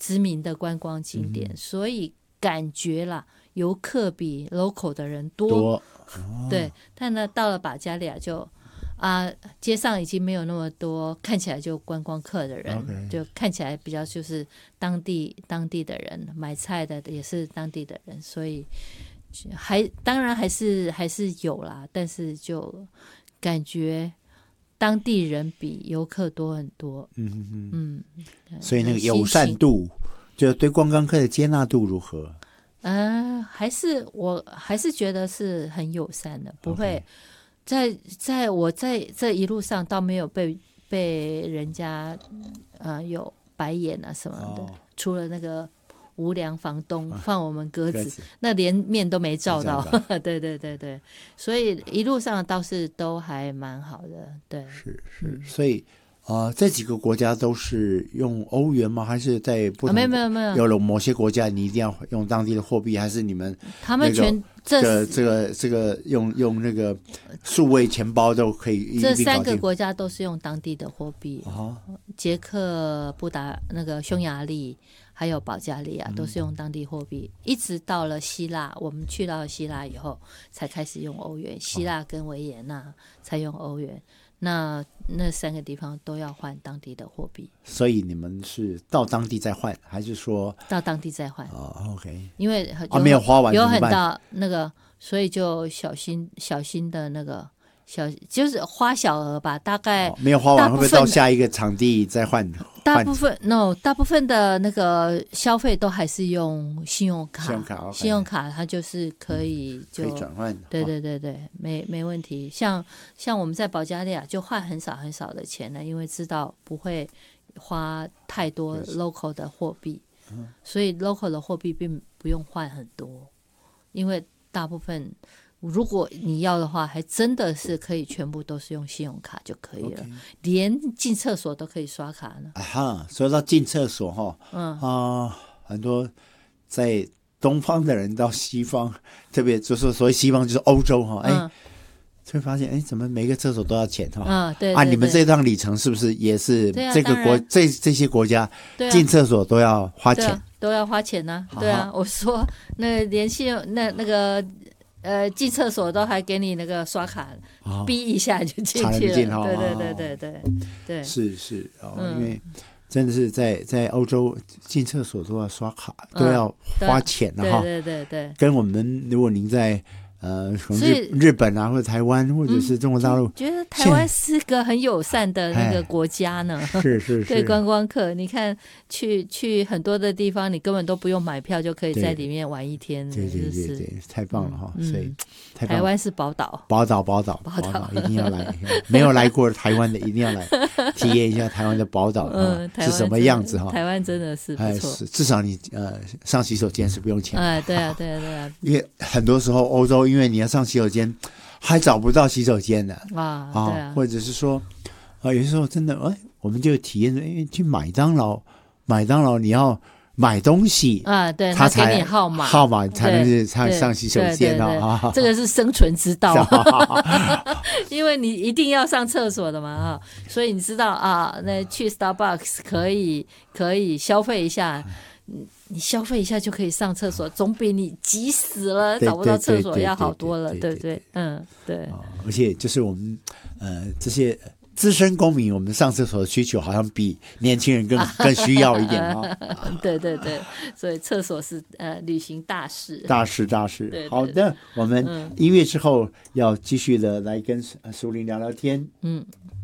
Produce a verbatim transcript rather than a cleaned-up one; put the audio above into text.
知名的观光景点，嗯、所以感觉啦，游客比 local 的人多。 多哦、对，但呢，到了保加利亚就啊，街上已经没有那么多看起来就观光客的人， okay. 就看起来比较就是当地当地的人，买菜的也是当地的人，所以还当然还是还是有啦，但是就感觉当地人比游客多很多。 嗯嗯嗯，所以那个友善度，就对观光客的接纳度如何？ 呃，还是我还是觉得是很友善的，不会在在我在这一路上倒没有被被人家呃有白眼啊什么的，哦、除了那个无良房东放我们鸽子，哦、那连面都没照到。对对对对，所以一路上倒是都还蛮好的。对， 是是，嗯、所以。啊、呃，这几个国家都是用欧元吗？还是在不同？ 没有没有没有， 有了某些国家你一定要用当地的货币，还是你们、那个、 他们全这个这个这个用用那个数位钱包都可以？ 这三个国家都是用当地的货币。 哦， 捷克、布达那个匈牙利还有保加利亚都是用当地货币，嗯、一直到了希腊，我们去到了希腊以后才开始用欧元。希腊跟维也纳才用欧元。那那三个地方都要换当地的货币， 所以你们是到当地再换，还是说到当地再换？ 哦 ，OK， 因为啊没有花完有很大那个，所以就小心小心的那个小，就是花小额吧，大概、 哦、没有花完会不会到下一个场地再换？ 大部分 no， 大部分的那个消费都还是用信用卡， 信用卡， okay. 信用卡它就是可以就、 嗯、可以转换， 对对对对，没没问题。像像我们在保加利亚就换很少很少的钱了，因为知道不会花太多 local 的货币，嗯、所以 local 的货币并不用换很多，因为大部分。如果你要的话，还真的是可以全部都是用信用卡就可以了， okay. 连进厕所都可以刷卡呢。 啊哈，说到进厕所哈，嗯啊、呃，很多在东方的人到西方，特别就是所谓西方就是欧洲哈，哎、嗯，会发现哎，怎么每个厕所都要钱哈？ 嗯，对, 对, 对啊，你们这趟旅程是不是也是这个国、啊、这这些国家进厕所都要花钱？ 啊、都要花钱呢、啊？对啊，我说那连信用那那个。呃，进厕所都还给你那个刷卡，哦、逼一下就进去了。对对对对对对， 是是哦、嗯，因为真的是在在欧洲进厕所都要刷卡，嗯、都要花钱的哈。 对对对对， 跟我们如果您在呃日日本啊或者台湾或者是中国大陆， 嗯、觉得台湾是个很友善的那个国家呢。 是是是， 对观光客，你看去去很多的地方，你根本都不用买票就可以在里面玩一天。 对对对对，太棒了哈！ 嗯、 所以太棒了， 台湾是宝岛， 宝岛宝岛宝岛，一定要来！没有来过台湾的，一定要来体验一下台湾的宝岛，嗯，是什么样子哈？ 台湾真的是不错， 至少你呃上洗手间是不用钱。 哎，对啊对啊对啊， 因为很多时候欧洲，因为你要上洗手间还找不到洗手间的啊， 啊， 对啊， 或者是说啊，有些时候真的哎，我们就体验着，哎，去麦当劳，麦当劳你要买东西啊，对， 他才给你号码， 号码才能是上上洗手间啊， 这个是生存之道，因为你一定要上厕所的嘛啊，所以你知道啊，那去 Starbucks 可以可以消费一下。你消费一下就可以上厕所，总比你急死了找不到厕所要好多了，对不对？嗯，对、哦。 而且就是我们呃这些资深公民，我们上厕所的需求好像比年轻人更更需要一点啊。 对对对，所以厕所是呃旅行大事， 大事大事。 对对对， 好的，我们音乐之后要继续的来跟淑玲聊聊天。 嗯。